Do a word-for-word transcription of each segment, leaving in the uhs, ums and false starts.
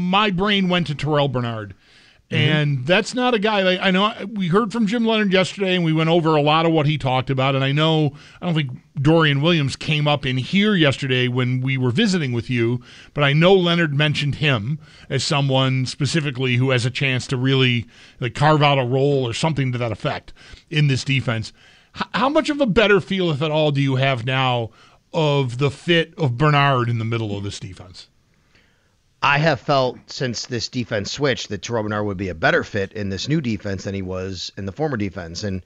my brain went to Terrell Bernard. And mm-hmm. that's not a guy like, I know we heard from Jim Leonard yesterday and we went over a lot of what he talked about. And I know, I don't think Dorian Williams came up in here yesterday when we were visiting with you, but I know Leonard mentioned him as someone specifically who has a chance to really like carve out a role or something to that effect in this defense. H- how much of a better feel, if at all, do you have now of the fit of Bernard in the middle of this defense? I have felt since this defense switched that Terrell Bernard would be a better fit in this new defense than he was in the former defense. And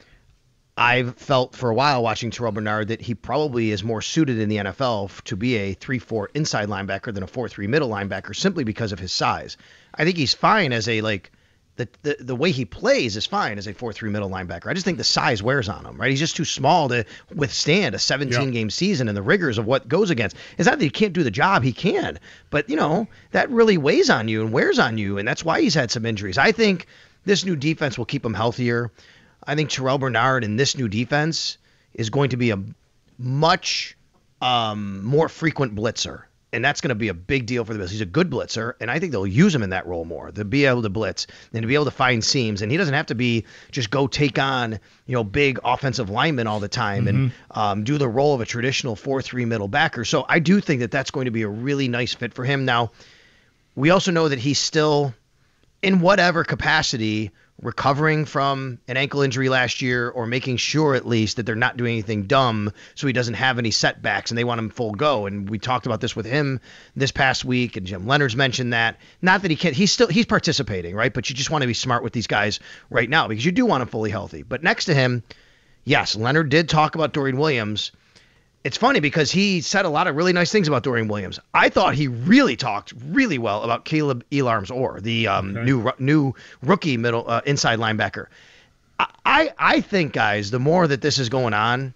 I've felt for a while watching Terrell Bernard that he probably is more suited in the N F L to be a three four inside linebacker than a four three middle linebacker simply because of his size. I think he's fine as a, like, the, the, the way he plays is fine as a four three middle linebacker. I just think the size wears on him, right? He's just too small to withstand a seventeen-game yeah. season and the rigors of what goes against. It's not that he can't do the job. He can. But, you know, that really weighs on you and wears on you, and that's why he's had some injuries. I think this new defense will keep him healthier. I think Terrell Bernard in this new defense is going to be a much um, more frequent blitzer. And that's going to be a big deal for the Bills. He's a good blitzer, and I think they'll use him in that role more, to be able to blitz and to be able to find seams. And he doesn't have to be just go take on, you know, big offensive linemen all the time mm-hmm. and um, do the role of a traditional four three middle backer. So I do think that that's going to be a really nice fit for him. Now, we also know that he's still, in whatever capacity, recovering from an ankle injury last year or making sure at least that they're not doing anything dumb so he doesn't have any setbacks and they want him full go. And we talked about this with him this past week, and Jim Leonard's mentioned that. Not that he can't, he's still, he's participating, right? But you just want to be smart with these guys right now because you do want him fully healthy. But next to him, yes, Leonard did talk about Dorian Williams. It's funny because he said a lot of really nice things about Dorian Williams. I thought he really talked really well about Caleb Elarms-Orr, the um, okay. new new rookie middle uh, inside linebacker. I, I I think, guys, the more that this is going on,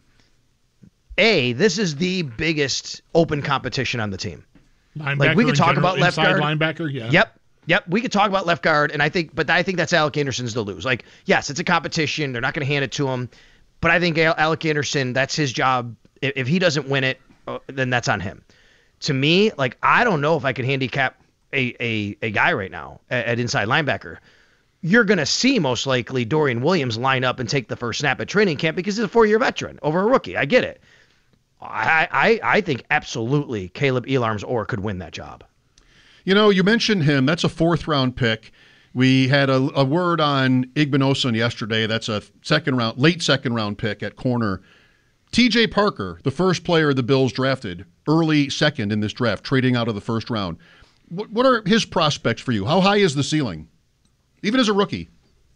A, this is the biggest open competition on the team. Linebacker like we could talk general, about left guard. Linebacker, yeah. Yep. Yep, we could talk about left guard, and I think, but I think that's Alec Anderson's to lose. Like, yes, it's a competition. They're not going to hand it to him, but I think Alec Anderson, that's his job. If he doesn't win it, then that's on him. To me, like, I don't know if I could handicap a a, a guy right now at, at inside linebacker. You're going to see most likely Dorian Williams line up and take the first snap at training camp because he's a four-year veteran over a rookie. I get it. I I, I think absolutely Caleb Elarms-Orr could win that job. You know, you mentioned him. That's a fourth-round pick. We had a, a word on Igbinosun yesterday. That's a second round, late second-round pick at corner. T J Parker, the first player the Bills drafted, early second in this draft, trading out of the first round. What, what are his prospects for you? How high is the ceiling, even as a rookie?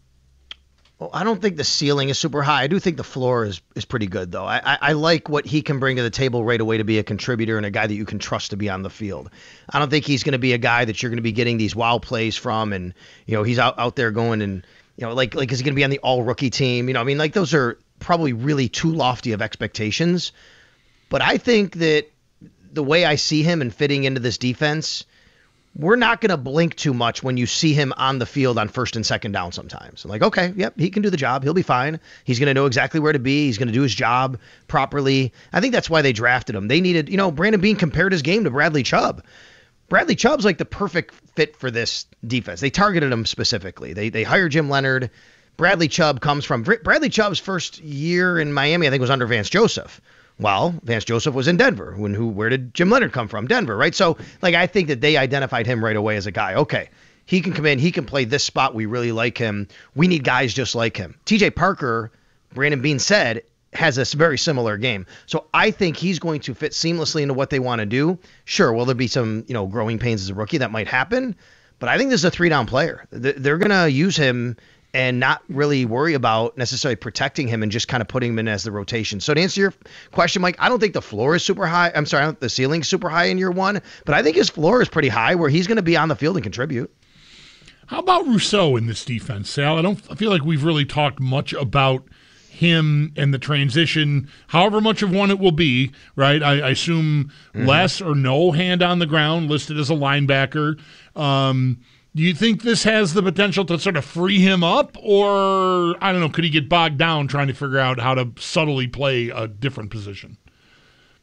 Well, I don't think the ceiling is super high. I do think the floor is is pretty good, though. I, I, I like what he can bring to the table right away to be a contributor and a guy that you can trust to be on the field. I don't think he's going to be a guy that you're going to be getting these wow plays from, and you know he's out, out there going and you know like like is he going to be on the all rookie team? You know, I mean, like those are probably really too lofty of expectations. But I think that the way I see him and fitting into this defense, we're not going to blink too much when you see him on the field on first and second down sometimes. I'm like, okay, yep, he can do the job. He'll be fine. He's going to know exactly where to be. He's going to do his job properly. I think that's why they drafted him. They needed, you know, Brandon Beane compared his game to Bradley Chubb. Bradley Chubb's like the perfect fit for this defense. They targeted him specifically. They they hired Jim Leonard. Bradley Chubb comes from Bradley Chubb's first year in Miami, I think, was under Vance Joseph. Well, Vance Joseph was in Denver. When who? Where did Jim Leonard come from? Denver, right? So, like, I think that they identified him right away as a guy. Okay, he can come in. He can play this spot. We really like him. We need guys just like him. T J Parker, Brandon Beane said, has a very similar game. So I think he's going to fit seamlessly into what they want to do. Sure, will there be some, you know, growing pains as a rookie? That might happen. But I think this is a three-down player. They're going to use him and not really worry about necessarily protecting him and just kind of putting him in as the rotation. So to answer your question, Mike, I don't think the floor is super high. I'm sorry, I don't think the ceiling's super high in year one, but I think his floor is pretty high where he's going to be on the field and contribute. How about Rousseau in this defense, Sal? I don't I feel like we've really talked much about him and the transition, however much of one it will be, right? I, I assume mm-hmm. less or no hand on the ground, listed as a linebacker. Um Do you think this has the potential to sort of free him up, or, I don't know, could he get bogged down trying to figure out how to subtly play a different position?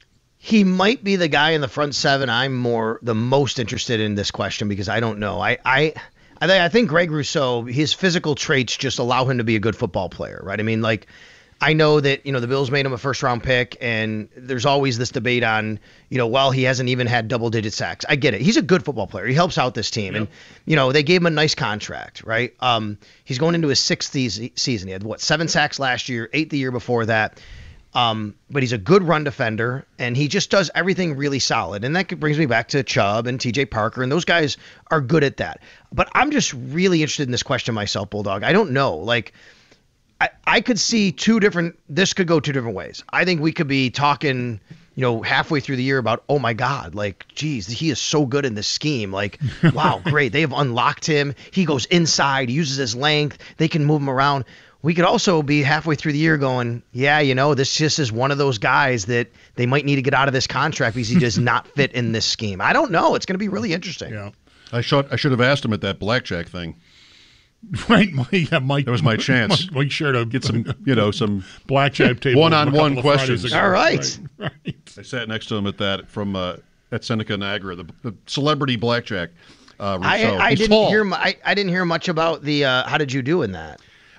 he might be the guy in the front seven I'm more the most interested in this question because I don't know. I I I, th- I think Greg Rousseau, his physical traits just allow him to be a good football player, right? I mean, like, I know that, you know, the Bills made him a first round pick, and there's always this debate on, you know, well, he hasn't even had double digit sacks. I get it. He's a good football player. He helps out this team. Yep. And, you know, they gave him a nice contract, right? Um, he's going into his sixth season. He had, what, seven sacks last year, eight the year before that. Um, but he's a good run defender, and he just does everything really solid. And that brings me back to Chubb and T J Parker, and those guys are good at that. But I'm just really interested in this question myself, Bulldog. I don't know. Like, I, I could see two different – this could go two different ways. I think we could be talking, you know, halfway through the year about, oh, my God, like, geez, he is so good in this scheme. Like, wow, great. They have unlocked him. He goes inside, he uses his length. They can move him around. We could also be halfway through the year going, yeah, you know, this just is one of those guys that they might need to get out of this contract because he does not fit in this scheme. I don't know. It's going to be really interesting. Yeah, I should I should have asked him at that blackjack thing. Right, yeah, Mike. That was my chance. Mike, Mike sure to get some, you know, some blackjack table. One-on-one questions. All right. right. right. I sat next to him at that from uh, at Seneca Niagara, the, the celebrity blackjack. Uh, I, I didn't tall. hear. I, I didn't hear much about the. Uh, how did you do in that?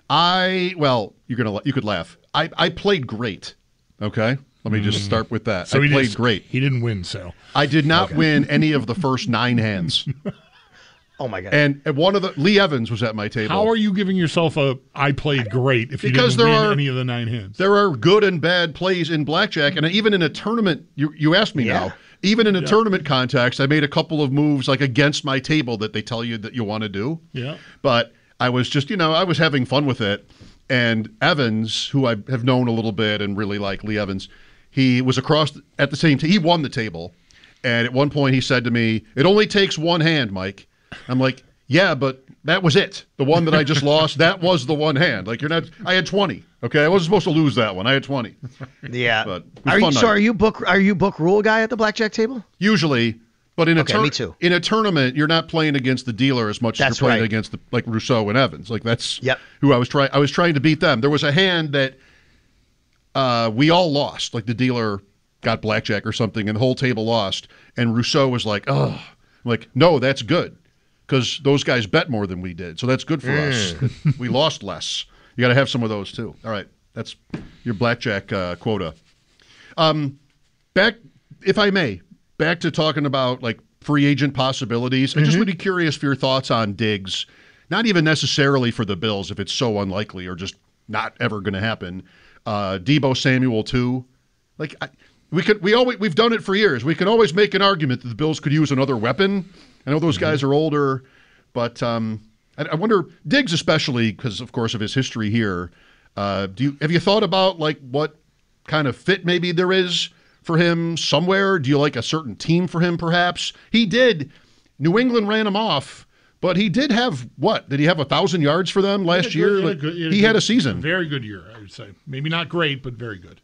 I well, you're gonna you could laugh. I, I played great. Okay, let me just start with that. So I he played just, great. He didn't win, so I did not okay. win any of the first nine hands. Oh my God! And one of the Lee Evans was at my table. How are you giving yourself a I played great if you because didn't there win are, any of the nine hands? There are good and bad plays in blackjack, and even in a tournament. You you asked me yeah. now. Even in a yeah. tournament context, I made a couple of moves like against my table that they tell you that you want to do. Yeah. But I was just you know I was having fun with it. And Evans, who I have known a little bit and really like Lee Evans, he was across at the same time. He won the table. And at one point he said to me, it only takes one hand, Mike. I'm like, yeah, but that was it. The one that I just lost, that was the one hand. Like, you're not, I had twenty. Okay. I wasn't supposed to lose that one. I had twenty. Yeah. But are you, so are you book, are you book rule guy at the blackjack table? Usually. But in a, okay, tur- me too. in a tournament, you're not playing against the dealer as much that's as you're playing right. against the, like Rousseau and Evans. Like that's yep. who I was trying. I was trying to beat them. There was a hand that uh, we all lost. Like the dealer got blackjack or something, and the whole table lost. And Rousseau was like, "Oh, I'm like no, that's good because those guys bet more than we did, so that's good for mm. us. We lost less. You got to have some of those too. All right, that's your blackjack uh, quota. Um, back, if I may." Back to talking about like free agent possibilities. Mm-hmm. I'm just really curious for your thoughts on Diggs. Not even necessarily for the Bills if it's so unlikely or just not ever going to happen. Uh, Deebo Samuel too. Like I, we could, we always we've done it for years. We can always make an argument that the Bills could use another weapon. I know those mm-hmm. guys are older, but um, I, I wonder Diggs especially because of course of his history here. Uh, do you have you thought about like what kind of fit maybe there is for him somewhere? Do you like a certain team for him, perhaps? He did. New England ran him off, but he did have, what? Did he have one thousand yards for them last he year? Good, he, like, had, good, he, had, he good, had a season. A very good year, I would say. Maybe not great, but very good.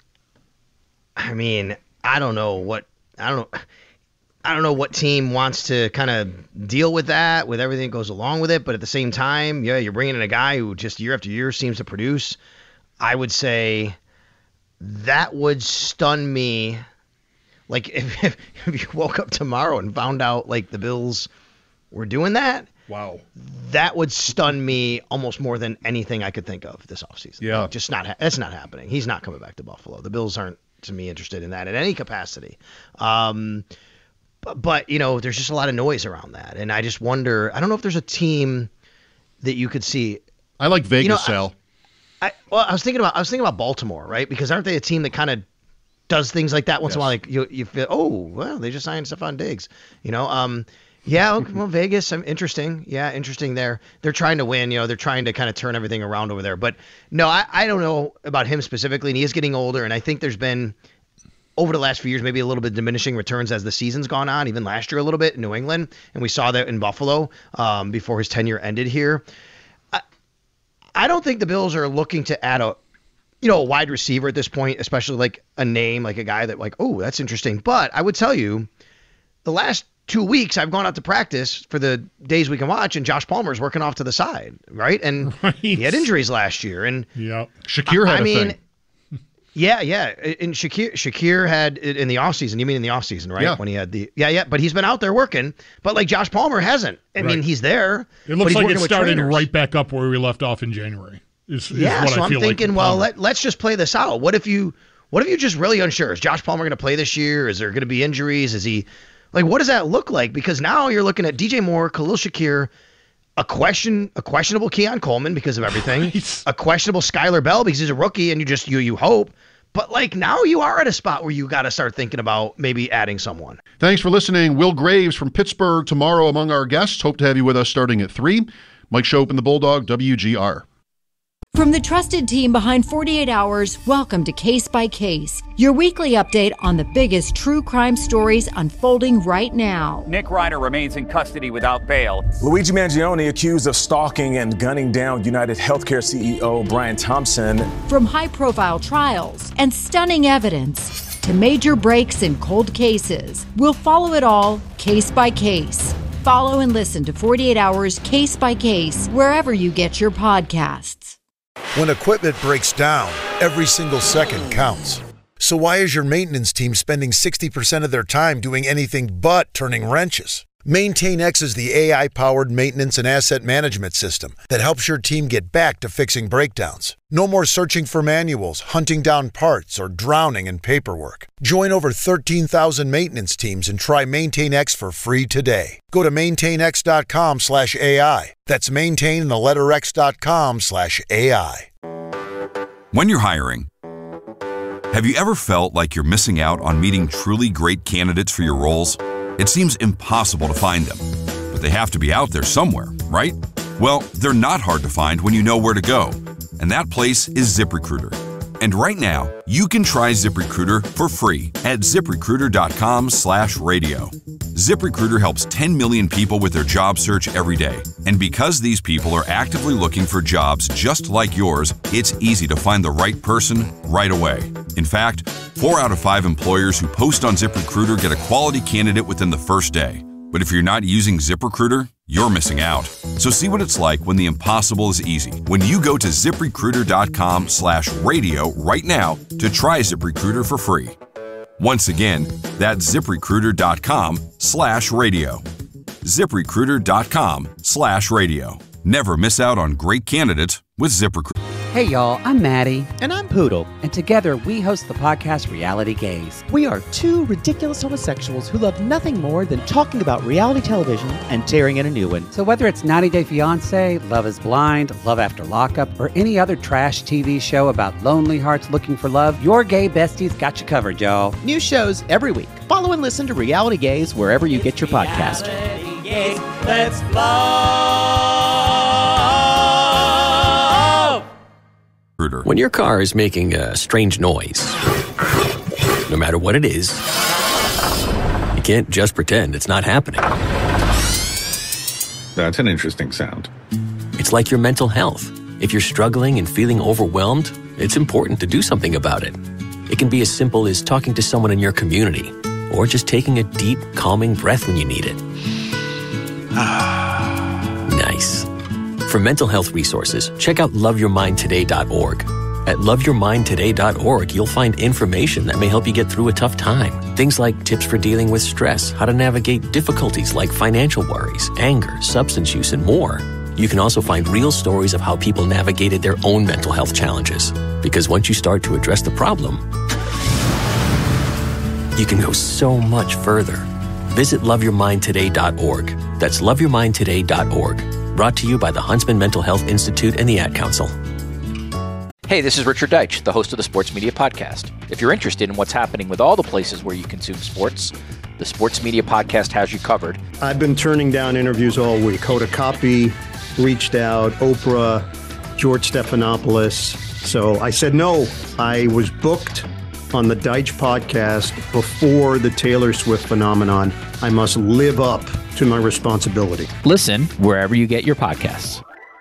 I mean, I don't know what I don't know. I don't know what team wants to kind of deal with that, with everything that goes along with it. But at the same time, yeah, you're bringing in a guy who just year after year seems to produce. I would say that would stun me. Like if, if, if you woke up tomorrow and found out like the Bills were doing that. Wow. That would stun me almost more than anything I could think of this offseason. Yeah. Like, just not, that's not happening. He's not coming back to Buffalo. The Bills aren't, to me, interested in that in any capacity. Um, but, but, you know, there's just a lot of noise around that. And I just wonder, I don't know if there's a team that you could see. I like Vegas, you know, Sal. I, well, I was thinking about I was thinking about Baltimore, right? Because aren't they a team that kind of does things like that once yes. in a while? Like you, you feel, oh, well, they just signed Stephon Diggs, you know? Um, yeah, okay, well, Vegas, um, interesting. Yeah, interesting there. They're trying to win, you know. They're trying to kind of turn everything around over there. But no, I, I don't know about him specifically, and he is getting older. And I think there's been over the last few years maybe a little bit diminishing returns as the season's gone on. Even last year a little bit in New England, and we saw that in Buffalo um, before his tenure ended here. I, I don't think the Bills are looking to add a you know, a wide receiver at this point, especially like a name, like a guy that like, oh, that's interesting. But I would tell you the last two weeks I've gone out to practice for the days we can watch, and Josh Palmer's working off to the side, right? And right. he had injuries last year. And yeah, Shakir had I, I a mean, thing. Yeah, yeah. And Shakir, Shakir had in the offseason, you mean in the offseason, right? Yeah. When he had the, yeah, yeah. But he's been out there working. But like Josh Palmer hasn't. I Right. mean, he's there. It looks but he's like working it's with starting trainers. right back up where we left off in January. Is, is Yeah, what so I I'm feel thinking, like well, let, let's just play this out. What if you, what if you just really unsure? Is Josh Palmer going to play this year? Is there going to be injuries? Is he, like, what does that look like? Because now you're looking at D J Moore, Khalil Shakir, a question, a questionable Keon Coleman because of everything, Right. a questionable Skylar Bell because he's a rookie, and you just you you hope. But like now you are at a spot where you got to start thinking about maybe adding someone. Thanks for listening. Will Graves from Pittsburgh tomorrow among our guests. Hope to have you with us starting at three. Mike Shope and the Bulldog, W G R. From the trusted team behind forty-eight hours, welcome to Case by Case, your weekly update on the biggest true crime stories unfolding right now. Nick Reiner remains in custody without bail. Luigi Mangione accused of stalking and gunning down United Healthcare C E O Brian Thompson. From high-profile trials and stunning evidence to major breaks in cold cases, we'll follow it all case by case. Follow and listen to forty-eight hours Case by Case wherever you get your podcasts. When equipment breaks down, every single second counts. So why is your maintenance team spending sixty percent of their time doing anything but turning wrenches? MaintainX is the A I-powered maintenance and asset management system that helps your team get back to fixing breakdowns. No more searching for manuals, hunting down parts, or drowning in paperwork. Join over thirteen thousand maintenance teams and try MaintainX for free today. Go to maintainx.com slash AI. That's maintain the letter x.com slash AI. When you're hiring, have you ever felt like you're missing out on meeting truly great candidates for your roles? It seems impossible to find them, but they have to be out there somewhere, right? Well, they're not hard to find when you know where to go, and that place is ZipRecruiter. And right now, you can try ZipRecruiter for free at ZipRecruiter.com slash radio. ZipRecruiter helps ten million people with their job search every day. And because these people are actively looking for jobs just like yours, it's easy to find the right person right away. In fact, four out of five employers who post on ZipRecruiter get a quality candidate within the first day. But if you're not using ZipRecruiter, you're missing out. So see what it's like when the impossible is easy. When you go to ZipRecruiter.com slash radio right now to try ZipRecruiter for free. Once again, that's ZipRecruiter.com slash radio. ZipRecruiter.com slash radio. Never miss out on great candidates with ZipRecruiter. Hey y'all, I'm Maddie. And I'm Poodle. And together we host the podcast Reality Gaze. We are two ridiculous homosexuals who love nothing more than talking about reality television and tearing in a new one. So whether it's ninety day fiancé, Love is Blind, Love After Lockup, or any other trash T V show about lonely hearts looking for love, your gay besties got you covered, y'all. New shows every week. Follow and listen to Reality Gaze wherever you get your podcast. Gaze, let's flow. When your car is making a strange noise, no matter what it is, you can't just pretend it's not happening. That's an interesting sound. It's like your mental health. If you're struggling and feeling overwhelmed, it's important to do something about it. It can be as simple as talking to someone in your community, or just taking a deep, calming breath when you need it. Nice. For mental health resources, check out love your mind today dot org. At love your mind today dot org, you'll find information that may help you get through a tough time. Things like tips for dealing with stress, how to navigate difficulties like financial worries, anger, substance use, and more. You can also find real stories of how people navigated their own mental health challenges. Because once you start to address the problem, you can go so much further. Visit love your mind today dot org. That's love your mind today dot org. Brought to you by the Huntsman Mental Health Institute and the Ad Council. Hey, this is Richard Deitch, the host of the Sports Media Podcast. If you're interested in what's happening with all the places where you consume sports, the Sports Media Podcast has you covered. I've been turning down interviews all week. Hoda Kotb reached out, Oprah, George Stephanopoulos. So I said no. I was booked on the Deitch Podcast before the Taylor Swift phenomenon. I must live up to my responsibility. Listen wherever you get your podcasts.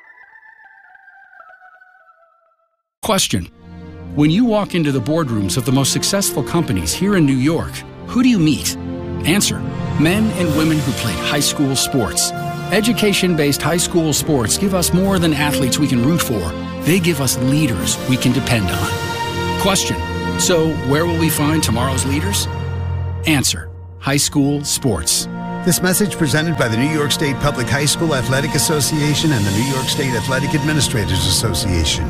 Question. When you walk into the boardrooms of the most successful companies here in New York, who do you meet? Answer. Men and women who played high school sports. Education-based high school sports give us more than athletes we can root for. They give us leaders we can depend on. Question. So, where will we find tomorrow's leaders? Answer: high school sports. This message presented by the New York State Public High School Athletic Association and the New York State Athletic Administrators Association.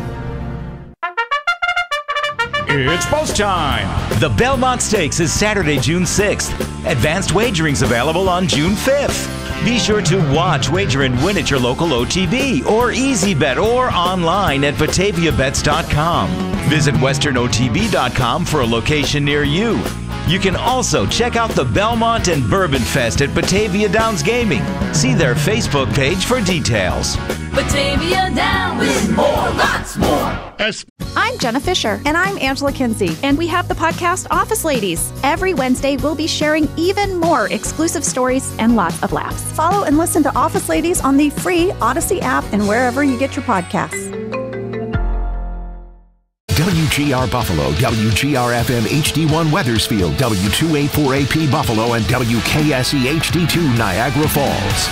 It's post time. The Belmont Stakes is Saturday, June sixth. Advanced wagering's available on June fifth. Be sure to watch, wager, and win at your local O T B or EasyBet or online at Batavia Bets dot com. Visit Western O T B dot com for a location near you. You can also check out the Belmont and Bourbon Fest at Batavia Downs Gaming. See their Facebook page for details. Batavia Downs with more, lots more. I'm Jenna Fisher. And I'm Angela Kinsey. And we have the podcast Office Ladies. Every Wednesday, we'll be sharing even more exclusive stories and lots of laughs. Follow and listen to Office Ladies on the free Odyssey app and wherever you get your podcasts. W G R Buffalo, W G R F M H D one Weathersfield, W two eighty-four A P Buffalo, and W K S E H D two Niagara Falls.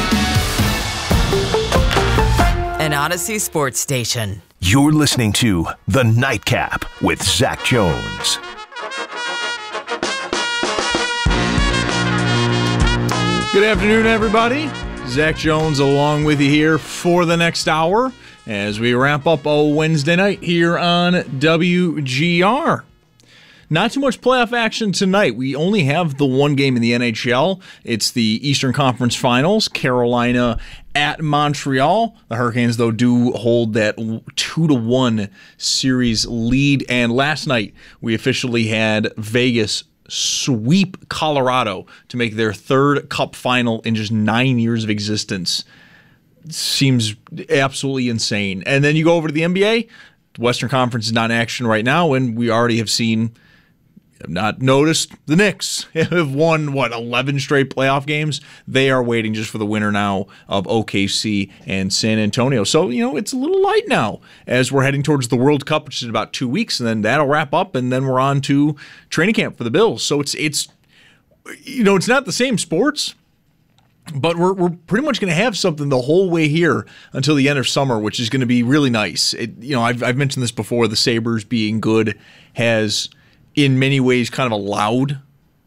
An Odyssey sports station. You're listening to The Nightcap with Zach Jones. Good afternoon, everybody. Zach Jones along with you here for the next hour as we wrap up a Wednesday night here on W G R. Not too much playoff action tonight. We only have the one game in the N H L. It's the Eastern Conference Finals, Carolina at Montreal. The Hurricanes, though, do hold that two to one series lead. And last night, we officially had Vegas sweep Colorado to make their third Cup final in just nine years of existence. Seems absolutely insane. And then you go over to the N B A. The Western Conference is not in action right now, and we already have seen, have not noticed, the Knicks have won, what, eleven straight playoff games? They are waiting just for the winner now of O K C and San Antonio. So, you know, it's a little light now as we're heading towards the World Cup, which is in about two weeks, and then that'll wrap up, and then we're on to training camp for the Bills. So it's, it's you know, it's not the same sports, but we're we're pretty much going to have something the whole way here until the end of summer, which is going to be really nice. It, you know, I've, I've mentioned this before. The Sabres being good has, in many ways, kind of allowed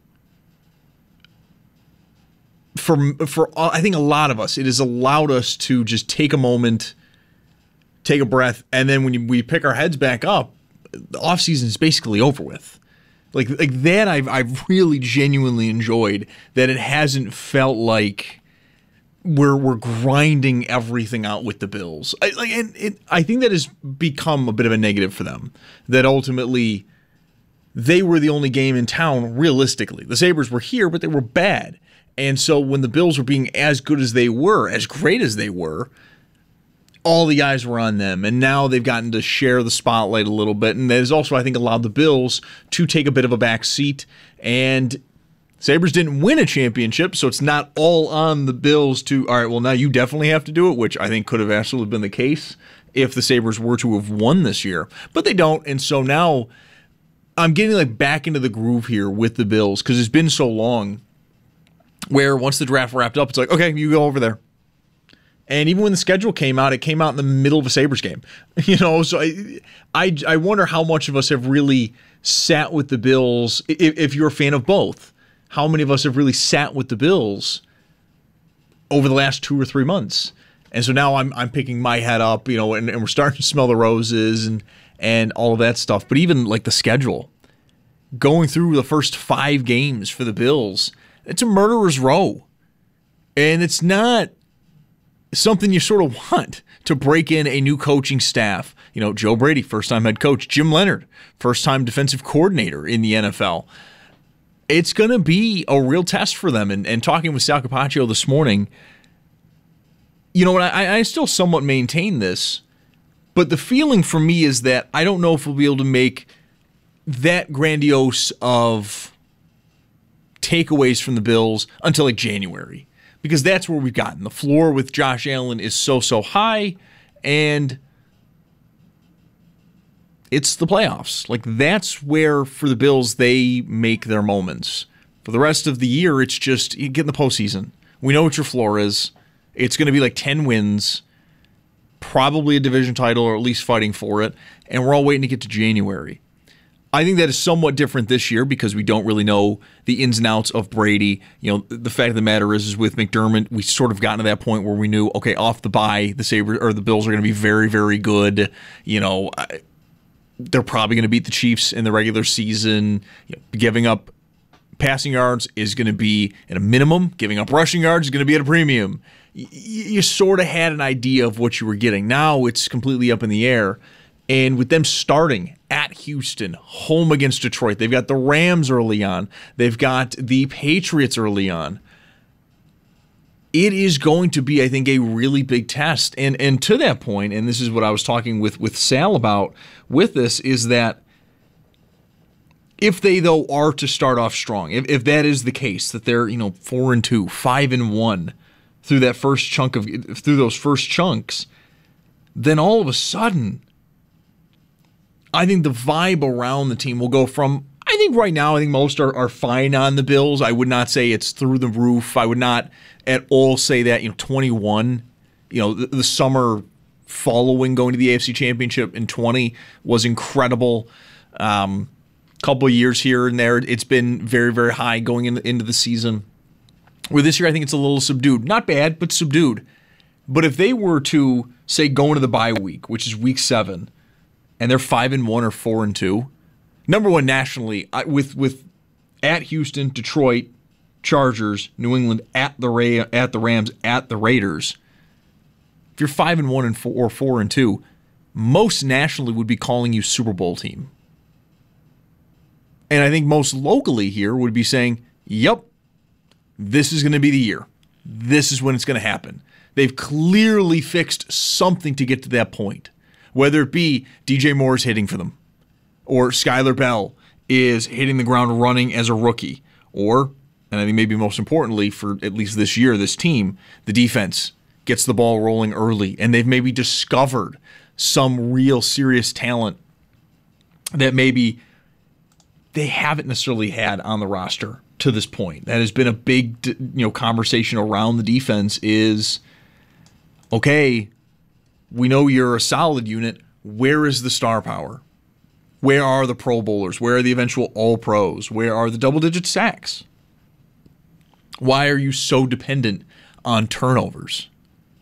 for for I think a lot of us. It has allowed us to just take a moment, take a breath, and then when you, we pick our heads back up, the offseason is basically over with. Like like that, I've I've really genuinely enjoyed that. It hasn't felt like we're we're grinding everything out with the Bills. I, like and it, I think that has become a bit of a negative for them. That ultimately they were the only game in town. Realistically, the Sabres were here, but they were bad. And so when the Bills were being as good as they were, as great as they were, all the eyes were on them, and now they've gotten to share the spotlight a little bit, and that has also, I think, allowed the Bills to take a bit of a back seat, and Sabres didn't win a championship, so it's not all on the Bills to, all right, well, now you definitely have to do it, which I think could have absolutely been the case if the Sabres were to have won this year, but they don't, and so now I'm getting like back into the groove here with the Bills, because it's been so long where once the draft wrapped up, it's like, okay, you go over there. And even when the schedule came out, it came out in the middle of a Sabres game. You know, so I, I, I wonder how much of us have really sat with the Bills, if, if you're a fan of both, how many of us have really sat with the Bills over the last two or three months? And so now I'm I'm picking my head up, you know, and, and we're starting to smell the roses and, and all of that stuff. But even like the schedule, going through the first five games for the Bills, it's a murderer's row. And it's not something you sort of want to break in a new coaching staff. You know, Joe Brady, first-time head coach. Jim Leonard, first-time defensive coordinator in the N F L. It's going to be a real test for them. And, and talking with Sal Capaccio this morning, you know, I, I still somewhat maintain this, but the feeling for me is that I don't know if we'll be able to make that grandiose of takeaways from the Bills until like January. Because that's where we've gotten. The floor with Josh Allen is so, so high, and it's the playoffs. Like, that's where, for the Bills, they make their moments. For the rest of the year, it's just, you get in the postseason. We know what your floor is. It's going to be like ten wins, probably a division title, or at least fighting for it, and we're all waiting to get to January. I think that is somewhat different this year because we don't really know the ins and outs of Brady. You know, the fact of the matter is, is with McDermott, we sort of gotten to that point where we knew, okay, off the bye, the Sabres or the Bills are going to be very, very good. You know, they're probably going to beat the Chiefs in the regular season. You know, giving up passing yards is going to be at a minimum. Giving up rushing yards is going to be at a premium. You, you sort of had an idea of what you were getting. Now it's completely up in the air. And with them starting at Houston, home against Detroit, they've got the Rams early on. They've got the Patriots early on. It is going to be, I think, a really big test. And and to that point, and this is what I was talking with, with Sal about with this, is that if they, though, are to start off strong, if, if that is the case, that they're, you know, four and two, five and one through that first chunk of through those first chunks, then all of a sudden, I think the vibe around the team will go from, I think right now, I think most are, are fine on the Bills. I would not say it's through the roof. I would not at all say that, you know, twenty-one, you know, the, the summer following going to the A F C Championship in twenty was incredible. Um, couple of years here and there, it's been very, very high going in, into the season. Where this year, I think it's a little subdued. Not bad, but subdued. But if they were to, say, go into the bye week, which is week seven, and they're five and one or four and two. Number one nationally, with with at Houston, Detroit, Chargers, New England, at the Ray, at the Rams, at the Raiders. If you're five and one and four or four and two, most nationally would be calling you Super Bowl team. And I think most locally here would be saying, "Yep, this is going to be the year. This is when it's going to happen." They've clearly fixed something to get to that point. Whether it be D J Moore's hitting for them, or Skylar Bell is hitting the ground running as a rookie, or, and I think maybe most importantly for at least this year, this team, the defense gets the ball rolling early, and they've maybe discovered some real serious talent that maybe they haven't necessarily had on the roster to this point. That has been a big, you know, conversation around the defense is, okay, we know you're a solid unit. Where is the star power? Where are the Pro Bowlers? Where are the eventual All-Pros? Where are the double-digit sacks? Why are you so dependent on turnovers?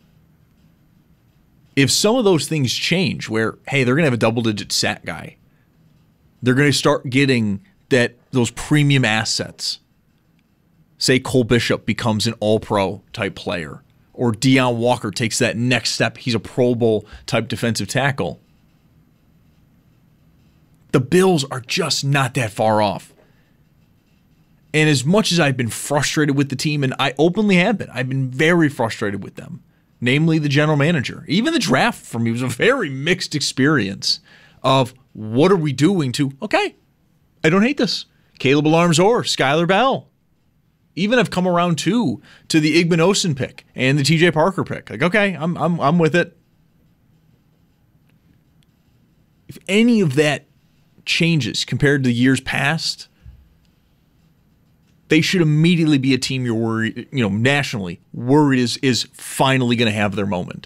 If some of those things change where, hey, they're going to have a double-digit sack guy, they're going to start getting that those premium assets. Say Cole Bishop becomes an All-Pro type player, or Deion Walker takes that next step. He's a Pro Bowl type defensive tackle. The Bills are just not that far off. And as much as I've been frustrated with the team, and I openly have been, I've been very frustrated with them, namely the general manager. Even the draft for me was a very mixed experience of what are we doing to, okay, I don't hate this. Caleb Alarm-Zor, Skylar Bell. Even have come around too to the Igbinosun pick and the T J Parker pick. Like, okay, I'm I'm I'm with it. If any of that changes compared to the years past, they should immediately be a team you're worried, you know, nationally worried is is finally going to have their moment.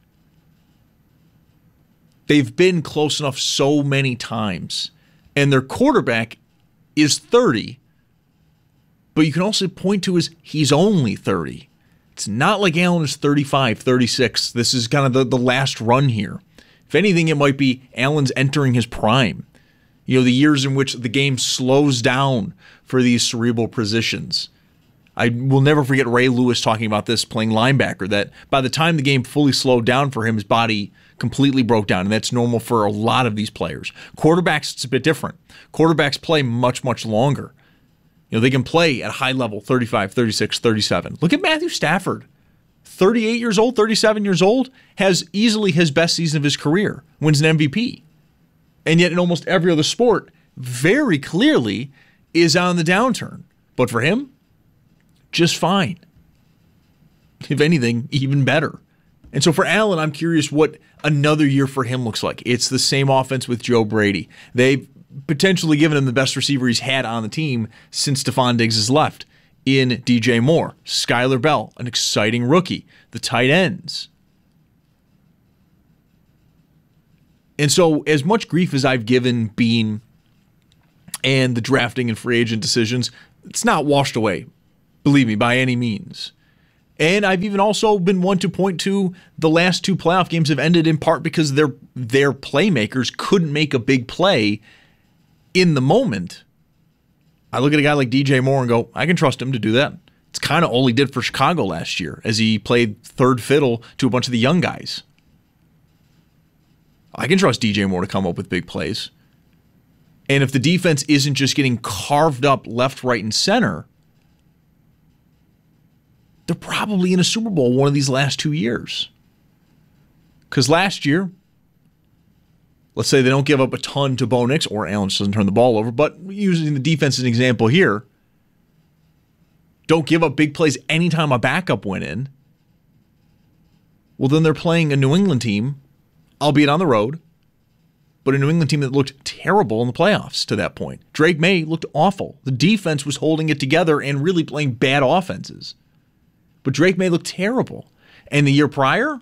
They've been close enough so many times, and their quarterback is thirty. But you can also point to as he's only thirty. It's not like Allen is thirty-five, thirty-six. This is kind of the, the last run here. If anything, it might be Allen's entering his prime. You know, the years in which the game slows down for these cerebral positions. I will never forget Ray Lewis talking about this playing linebacker, that by the time the game fully slowed down for him, his body completely broke down, and that's normal for a lot of these players. Quarterbacks, it's a bit different. Quarterbacks play much, much longer. You know, they can play at a high level, thirty-five, thirty-six, thirty-seven. Look at Matthew Stafford. thirty-eight years old, thirty-seven years old, has easily his best season of his career, wins an M V P. And yet in almost every other sport, very clearly is on the downturn. But for him, just fine. If anything, even better. And so for Allen, I'm curious what another year for him looks like. It's the same offense with Joe Brady. They've potentially given him the best receiver he's had on the team since Stephon Diggs has left in D J Moore. Skylar Bell, an exciting rookie. The tight ends. And so as much grief as I've given Bean and the drafting and free agent decisions, it's not washed away, believe me, by any means. And I've even also been one to point to the last two playoff games have ended in part because their their playmakers couldn't make a big play in the moment. I look at a guy like D J Moore and go, I can trust him to do that. It's kind of all he did for Chicago last year as he played third fiddle to a bunch of the young guys. I can trust D J Moore to come up with big plays. And if the defense isn't just getting carved up left, right, and center, they're probably in a Super Bowl one of these last two years. Because last year, let's say they don't give up a ton to Bo Nix, or Allen just doesn't turn the ball over, but using the defense as an example here, don't give up big plays anytime a backup went in. Well, then they're playing a New England team, albeit on the road, but a New England team that looked terrible in the playoffs to that point. Drake May looked awful. The defense was holding it together and really playing bad offenses. But Drake May looked terrible. And the year prior,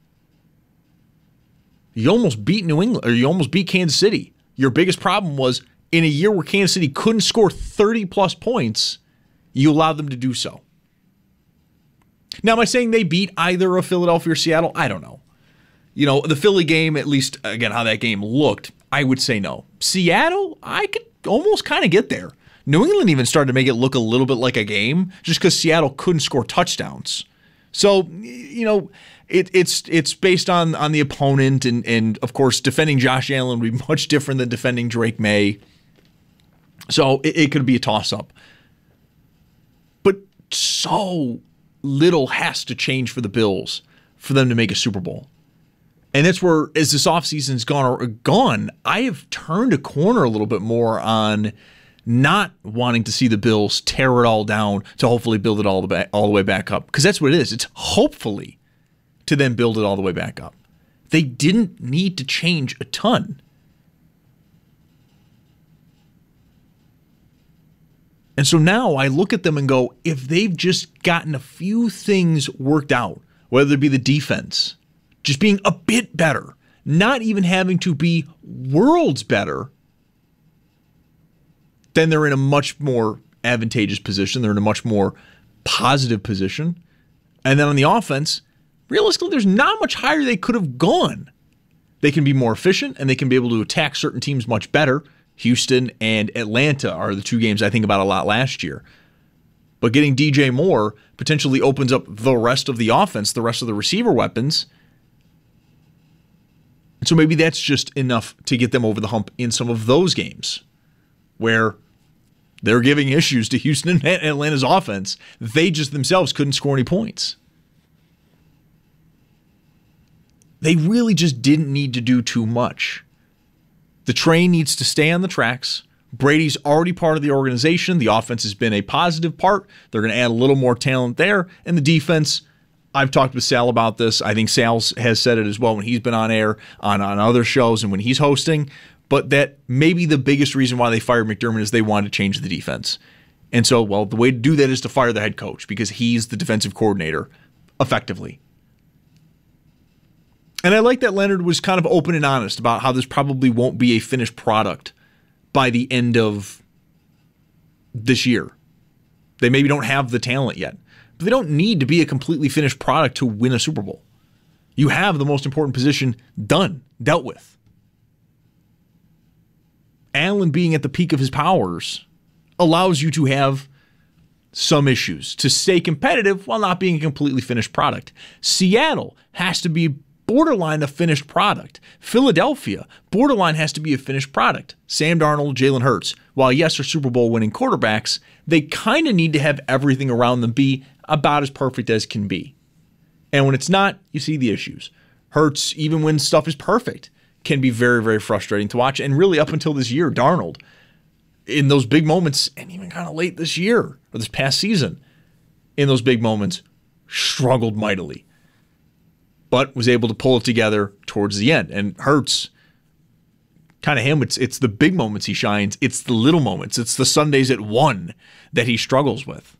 you almost beat New England, or you almost beat Kansas City. Your biggest problem was in a year where Kansas City couldn't score thirty plus points, you allowed them to do so. Now, am I saying they beat either of Philadelphia or Seattle? I don't know. You know, the Philly game, at least, again, how that game looked, I would say no. Seattle, I could almost kind of get there. New England even started to make it look a little bit like a game just because Seattle couldn't score touchdowns. So, you know, it, it's it's based on, on the opponent, and, and, of course, defending Josh Allen would be much different than defending Drake May. So it, it could be a toss-up. But so little has to change for the Bills for them to make a Super Bowl. And that's where, as this offseason's gone, gone, I have turned a corner a little bit more on not wanting to see the Bills tear it all down to hopefully build it all the, back, all the way back up. Because that's what it is. It's hopefully to then build it all the way back up. They didn't need to change a ton. And so now I look at them and go, if they've just gotten a few things worked out, whether it be the defense, just being a bit better, not even having to be worlds better, then they're in a much more advantageous position. They're in a much more positive position. And then on the offense, realistically, there's not much higher they could have gone. They can be more efficient, and they can be able to attack certain teams much better. Houston and Atlanta are the two games I think about a lot last year. But getting D J Moore potentially opens up the rest of the offense, the rest of the receiver weapons. And so maybe that's just enough to get them over the hump in some of those games where they're giving issues to Houston and Atlanta's offense. They just themselves couldn't score any points. They really just didn't need to do too much. The train needs to stay on the tracks. Brady's already part of the organization. The offense has been a positive part. They're going to add a little more talent there. And the defense, I've talked with Sal about this. I think Sal has said it as well when he's been on air, on, on other shows, and when he's hosting. But that maybe the biggest reason why they fired McDermott is they wanted to change the defense. And so, well, the way to do that is to fire the head coach because he's the defensive coordinator effectively. And I like that Leonard was kind of open and honest about how this probably won't be a finished product by the end of this year. They maybe don't have the talent yet, but they don't need to be a completely finished product to win a Super Bowl. You have the most important position done, dealt with. Allen being at the peak of his powers allows you to have some issues to stay competitive while not being a completely finished product. Seattle has to be borderline a finished product. Philadelphia, borderline has to be a finished product. Sam Darnold, Jalen Hurts, while yes, they're Super Bowl winning quarterbacks, they kind of need to have everything around them be about as perfect as can be. And when it's not, you see the issues. Hurts, even when stuff is perfect, can be very, very frustrating to watch. And really up until this year, Darnold, in those big moments, and even kind of late this year, or this past season, in those big moments, struggled mightily. But was able to pull it together towards the end. And Hurts, kind of him, it's it's the big moments he shines. It's the little moments. It's the Sundays at one that he struggles with.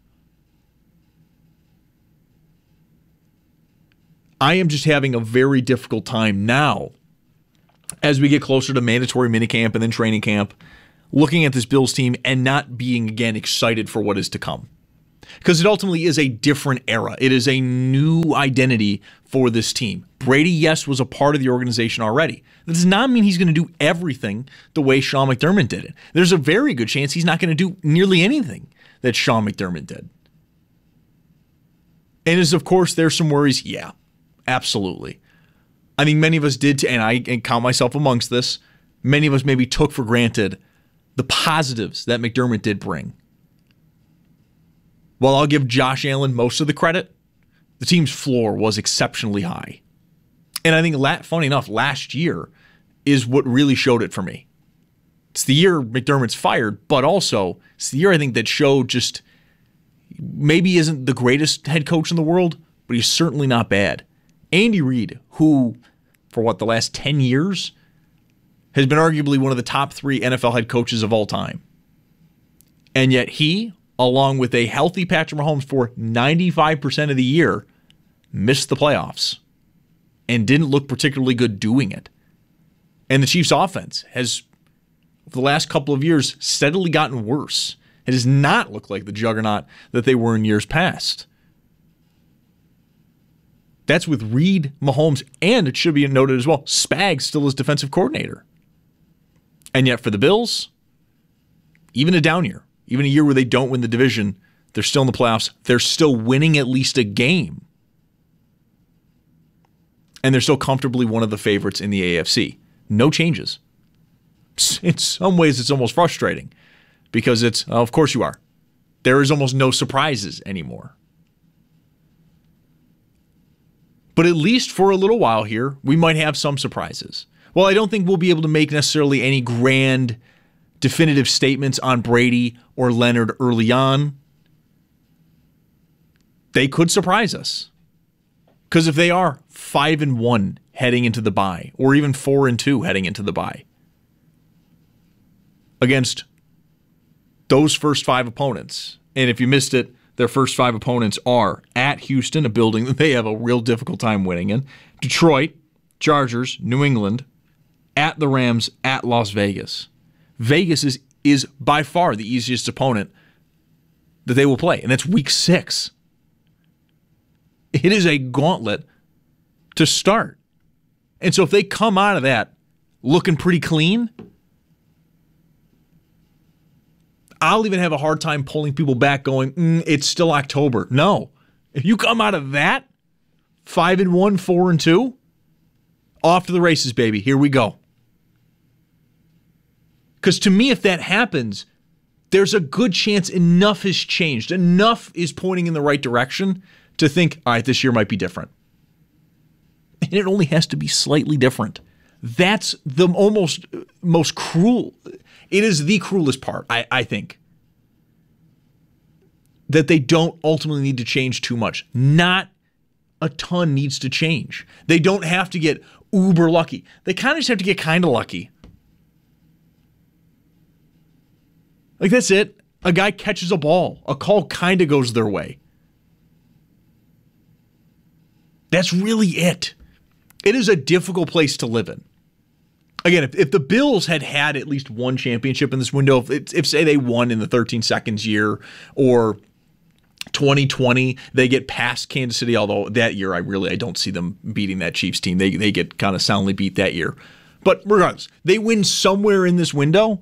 I am just having a very difficult time now as we get closer to mandatory minicamp and then training camp, looking at this Bills team and not being, again, excited for what is to come. Because it ultimately is a different era. It is a new identity for this team. Brady, yes, was a part of the organization already. That does not mean he's going to do everything the way Sean McDermott did it. There's a very good chance he's not going to do nearly anything that Sean McDermott did. And is, of course, there's some worries? Yeah, absolutely. I think many of us did, and I count myself amongst this, many of us maybe took for granted the positives that McDermott did bring. While I'll give Josh Allen most of the credit, the team's floor was exceptionally high. And I think, funny enough, last year is what really showed it for me. It's the year McDermott's fired, but also it's the year I think that showed just maybe isn't the greatest head coach in the world, but he's certainly not bad. Andy Reid, who for what, the last ten years, has been arguably one of the top three N F L head coaches of all time. And yet he, along with a healthy Patrick Mahomes for ninety-five percent of the year, missed the playoffs and didn't look particularly good doing it. And the Chiefs' offense has, for the last couple of years, steadily gotten worse. It does not look like the juggernaut that they were in years past. That's with Reid, Mahomes, and it should be noted as well, Spags still as defensive coordinator. And yet for the Bills, even a down year, even a year where they don't win the division, they're still in the playoffs. They're still winning at least a game. And they're still comfortably one of the favorites in the A F C. No changes. In some ways, it's almost frustrating because it's, oh, of course you are. There is almost no surprises anymore. But at least for a little while here, we might have some surprises. Well, I don't think we'll be able to make necessarily any grand definitive statements on Brady or Leonard early on. They could surprise us. Because if they are five and one heading into the bye, or even four and two heading into the bye, against those first five opponents, and if you missed it, their first five opponents are at Houston, a building that they have a real difficult time winning in, Detroit, Chargers, New England, at the Rams, at Las Vegas. Vegas is, is by far the easiest opponent that they will play, and that's week six. It is a gauntlet to start. And so if they come out of that looking pretty clean, I'll even have a hard time pulling people back going, mm, it's still October. No. If you come out of that, five and one, four and two, off to the races, baby. Here we go. Because to me, if that happens, there's a good chance enough has changed. Enough is pointing in the right direction to think, all right, this year might be different. And it only has to be slightly different. That's the almost most cruel. It is the cruelest part, I, I think. That they don't ultimately need to change too much. Not a ton needs to change. They don't have to get uber lucky. They kind of just have to get kind of lucky. Like, that's it. A guy catches a ball. A call kind of goes their way. That's really it. It is a difficult place to live in. Again, if, if the Bills had had at least one championship in this window, if, if say they won in the thirteen seconds year, or twenty twenty, they get past Kansas City, although that year I really I don't see them beating that Chiefs team. They, they get kind of soundly beat that year. But regardless, they win somewhere in this window,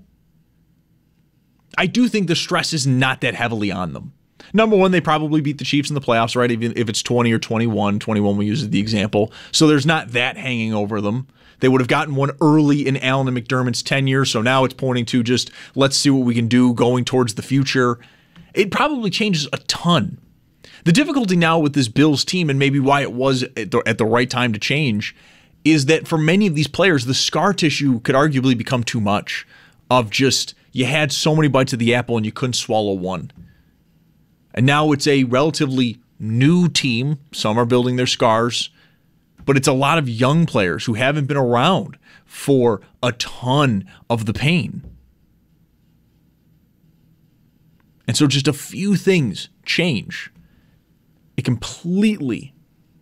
I do think the stress is not that heavily on them. Number one, they probably beat the Chiefs in the playoffs, right? Even if it's twenty or twenty-one, twenty-one we use as the example. So there's not that hanging over them. They would have gotten one early in Allen and McDermott's tenure, so now it's pointing to just, let's see what we can do going towards the future. It probably changes a ton. The difficulty now with this Bills team, and maybe why it was at the, at the right time to change, is that for many of these players, the scar tissue could arguably become too much of just, you had so many bites of the apple and you couldn't swallow one. And now it's a relatively new team. Some are building their scars, but it's a lot of young players who haven't been around for a ton of the pain. And so just a few things change. It completely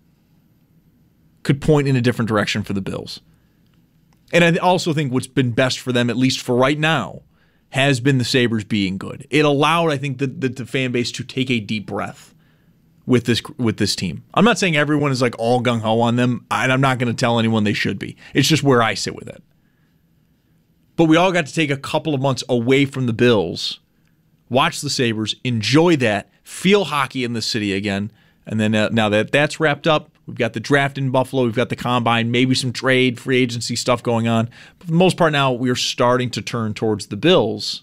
could point in a different direction for the Bills. And I also think what's been best for them, at least for right now, has been the Sabres being good. It allowed, I think, the, the, the fan base to take a deep breath with this with this team. I'm not saying everyone is like all gung-ho on them, and I'm not going to tell anyone they should be. It's just where I sit with it. But we all got to take a couple of months away from the Bills, watch the Sabres, enjoy that, feel hockey in the city again, and then uh, now that that's wrapped up, we've got the draft in Buffalo, we've got the combine, maybe some trade, free agency stuff going on. But for the most part now, we are starting to turn towards the Bills.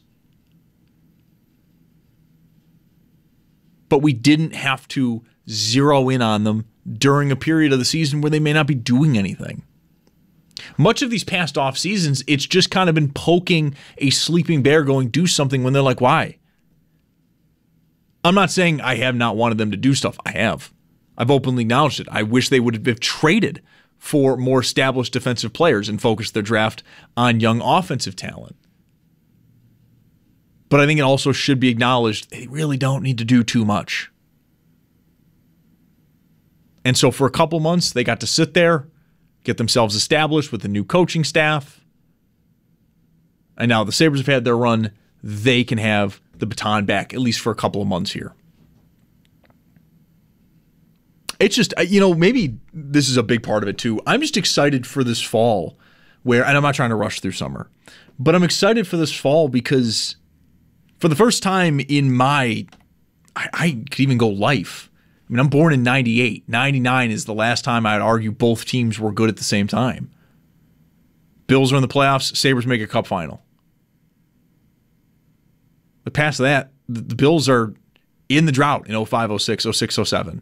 But we didn't have to zero in on them during a period of the season where they may not be doing anything. Much of these past off seasons, it's just kind of been poking a sleeping bear going, do something, when they're like, why? I'm not saying I have not wanted them to do stuff. I have. I've openly acknowledged it. I wish they would have traded for more established defensive players and focused their draft on young offensive talent. But I think it also should be acknowledged they really don't need to do too much. And so for a couple months, they got to sit there, get themselves established with the new coaching staff. And now the Sabres have had their run. They can have the baton back, at least for a couple of months here. It's just, you know, maybe this is a big part of it too. I'm just excited for this fall where, and I'm not trying to rush through summer, but I'm excited for this fall because for the first time in my, I, I could even go life. I mean, I'm born in ninety-eight. ninety-nine is the last time I'd argue both teams were good at the same time. Bills are in the playoffs. Sabres make a cup final. But past that, the Bills are in the drought in oh five, oh six, oh six, oh seven.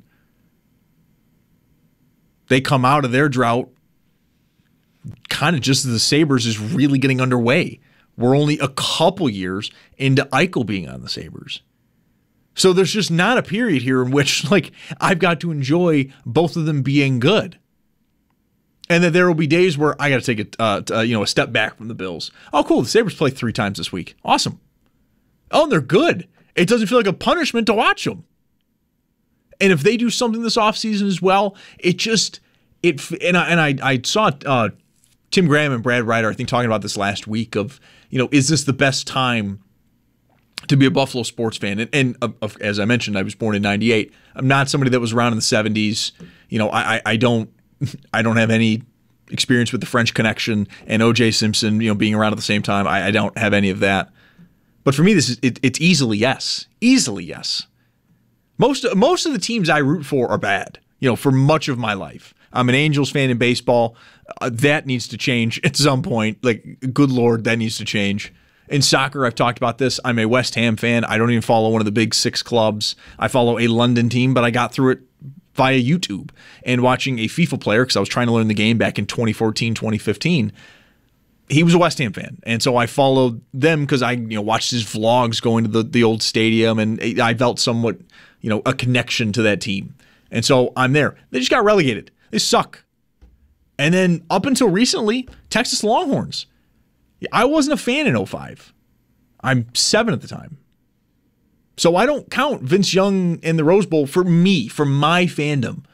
They come out of their drought kind of just as the Sabres is really getting underway. We're only a couple years into Eichel being on the Sabres. So there's just not a period here in which, like, I've got to enjoy both of them being good. And that there will be days where I got to take a, uh, uh, you know, a step back from the Bills. Oh, cool. The Sabres play three times this week. Awesome. Oh, and they're good. It doesn't feel like a punishment to watch them. And if they do something this offseason as well, it just, it, and I, and I, I saw uh, Tim Graham and Brad Ryder, I think, talking about this last week of, you know, is this the best time to be a Buffalo sports fan? And, and uh, as I mentioned, I was born in ninety-eight. I'm not somebody that was around in the seventies. You know, I, I, I don't, I don't have any experience with the French Connection and O J Simpson, you know, being around at the same time. I, I don't have any of that. But for me, this is it, it's easily yes. Easily yes. Most, most of the teams I root for are bad, you know, for much of my life. I'm an Angels fan in baseball. Uh, that needs to change at some point. Like, good Lord, that needs to change. In soccer, I've talked about this. I'm a West Ham fan. I don't even follow one of the big six clubs. I follow a London team, but I got through it via YouTube and watching a FIFA player because I was trying to learn the game back in twenty fourteen, twenty fifteen. He was a West Ham fan, and so I followed them because I, you know, watched his vlogs going to the, the old stadium, and I felt somewhat, you know, a connection to that team. And so I'm there. They just got relegated. They suck. And then up until recently, Texas Longhorns. I wasn't a fan in oh five. I'm seven at the time. So I don't count Vince Young and the Rose Bowl for me, for my fandom,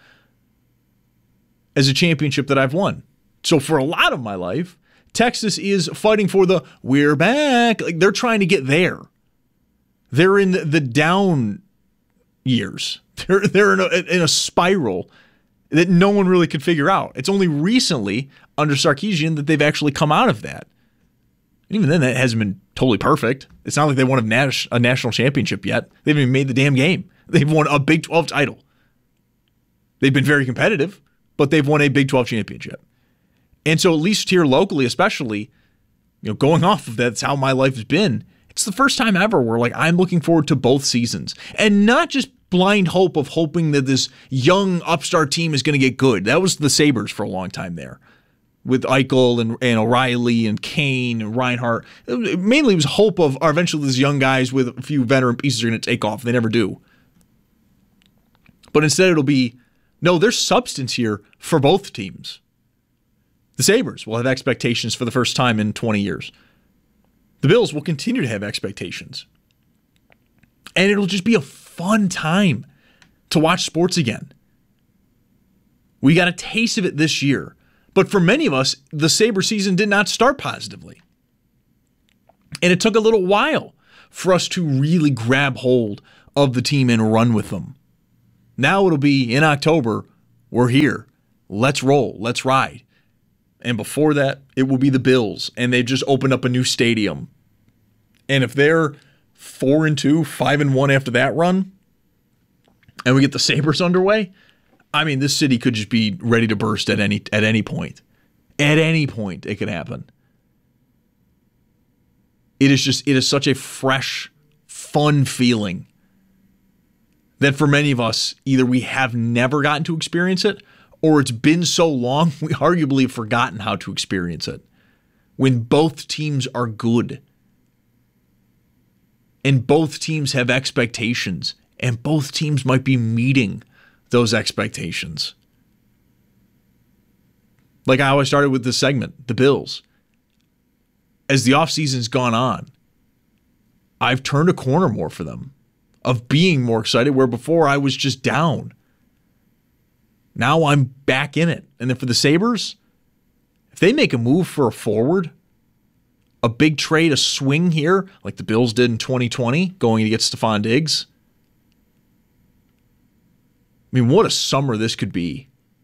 as a championship that I've won. So for a lot of my life, Texas is fighting for the we're back. Like, they're trying to get there. They're in the down years. They're, they're in, a, in a spiral that no one really could figure out. It's only recently, under Sarkisian, that they've actually come out of that. And even then, that hasn't been totally perfect. It's not like they won a, nas- a national championship yet. They haven't even made the damn game. They've won a Big twelve title. They've been very competitive, but they've won a Big twelve championship. And so at least here locally, especially, you know, going off of that, that's how my life has been. It's the first time ever where, like, I'm looking forward to both seasons. And not just blind hope of hoping that this young upstart team is going to get good. That was the Sabres for a long time there, with Eichel and, and O'Reilly and Kane and Reinhart. It mainly it was hope of or eventually these young guys with a few veteran pieces are going to take off. They never do. But instead it'll be, no, there's substance here for both teams. The Sabres will have expectations for the first time in twenty years. The Bills will continue to have expectations. And it'll just be a fun time to watch sports again. We got a taste of it this year. But for many of us, the Sabre season did not start positively. And it took a little while for us to really grab hold of the team and run with them. Now it'll be in October, we're here. Let's roll, let's ride. And before that, it will be the Bills, and they've just opened up a new stadium. And if they're four and two, five and one after that run, and we get the Sabres underway, I mean, this city could just be ready to burst at any at any point. At any point, it could happen. It is just, it is such a fresh, fun feeling that for many of us, either we have never gotten to experience it, or it's been so long, we arguably have forgotten how to experience it. When both teams are good, and both teams have expectations, and both teams might be meeting those expectations. Like I always started with this segment, the Bills. As the offseason's gone on, I've turned a corner more for them, of being more excited, where before I was just down. Now I'm back in it. And then for the Sabres, if they make a move for a forward, a big trade, a swing here, like the Bills did in twenty twenty, going to get Stephon Diggs, I mean, what a summer this could be.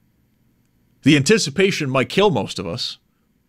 The anticipation might kill most of us.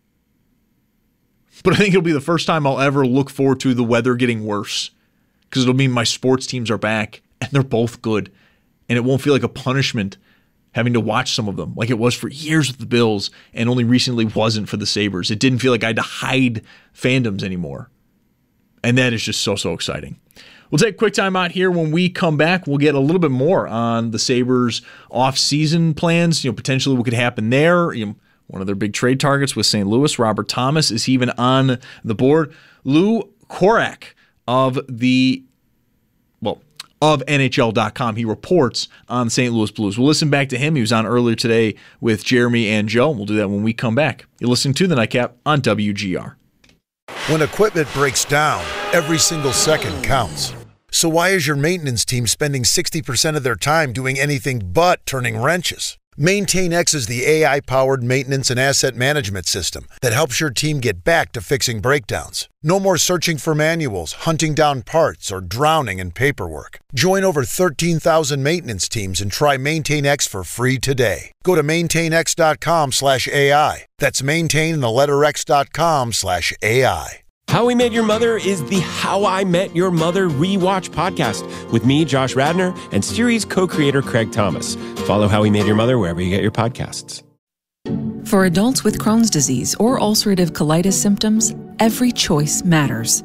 But I think it'll be the first time I'll ever look forward to the weather getting worse, because it'll mean my sports teams are back and they're both good. And it won't feel like a punishment having to watch some of them like it was for years with the Bills and only recently wasn't for the Sabres. It didn't feel like I had to hide fandoms anymore. And that is just so, so exciting. We'll take a quick time out here. When we come back, we'll get a little bit more on the Sabres off-season plans, you know, potentially what could happen there. You know, one of their big trade targets with Saint Louis, Robert Thomas, is even on the board. Lou Korac of the, well, of N H L dot com, he reports on Saint Louis Blues. We'll listen back to him. He was on earlier today with Jeremy and Joe. We'll do that when we come back. You're listening to The Nightcap on W G R. When equipment breaks down, every single second counts. So why is your maintenance team spending sixty percent of their time doing anything but turning wrenches? MaintainX is the A I-powered maintenance and asset management system that helps your team get back to fixing breakdowns. No more searching for manuals, hunting down parts, or drowning in paperwork. Join over thirteen thousand maintenance teams and try MaintainX for free today. Go to maintainx.com slash AI. That's maintain in the letter X dot com slash AI. How We Met Your Mother is the How I Met Your Mother Rewatch podcast with me, Josh Radnor, and series co-creator Craig Thomas. Follow How We Met Your Mother wherever you get your podcasts. For adults with Crohn's disease or ulcerative colitis symptoms, every choice matters.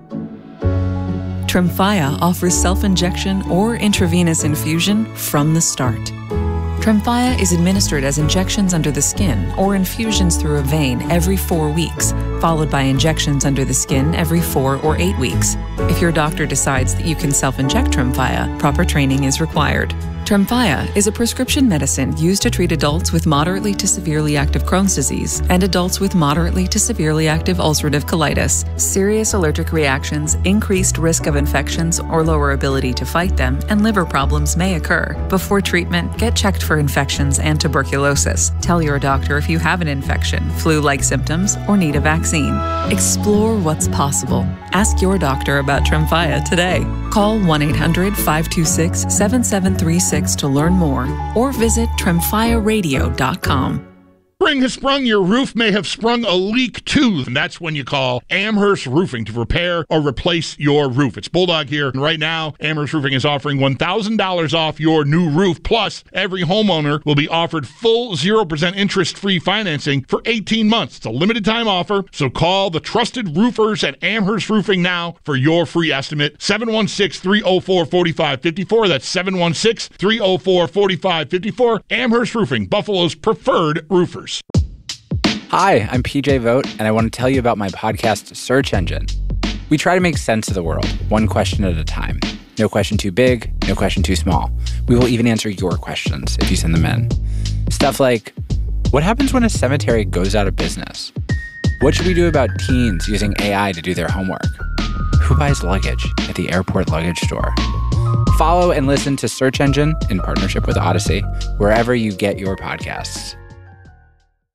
Tremfya offers self-injection or intravenous infusion from the start. Tremfya is administered as injections under the skin or infusions through a vein every four weeks, followed by injections under the skin every four or eight weeks. If your doctor decides that you can self-inject Tremfya, proper training is required. Tremfya is a prescription medicine used to treat adults with moderately to severely active Crohn's disease and adults with moderately to severely active ulcerative colitis. Serious allergic reactions, increased risk of infections or lower ability to fight them, and liver problems may occur. Before treatment, get checked for infections and tuberculosis. Tell your doctor if you have an infection, flu-like symptoms, or need a vaccine. Explore what's possible. Ask your doctor about Tremfya today. Call one eight hundred five two six seven seven three six to learn more or visit tremfya radio dot com. Spring has sprung, your roof may have sprung a leak too, and that's when you call Amherst Roofing to repair or replace your roof. It's Bulldog here, and right now, Amherst Roofing is offering one thousand dollars off your new roof, plus every homeowner will be offered full zero percent interest-free financing for eighteen months. It's a limited-time offer, so call the trusted roofers at Amherst Roofing now for your free estimate, seven one six, three oh four, four five five four. That's seven one six, three oh four, four five five four. Amherst Roofing, Buffalo's preferred roofers. Hi, I'm P J Vogt, and I want to tell you about my podcast, Search Engine. We try to make sense of the world, one question at a time. No question too big, no question too small. We will even answer your questions if you send them in. Stuff like, what happens when a cemetery goes out of business? What should we do about teens using A I to do their homework? Who buys luggage at the airport luggage store? Follow and listen to Search Engine in partnership with Odyssey, wherever you get your podcasts.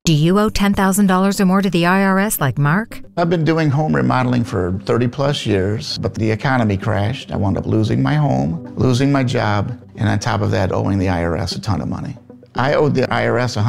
Do you owe ten thousand dollars or more to the I R S like Mark? I've been doing home remodeling for thirty plus years, but the economy crashed. I wound up losing my home, losing my job, and on top of that, owing the I R S a ton of money. I owed the I R S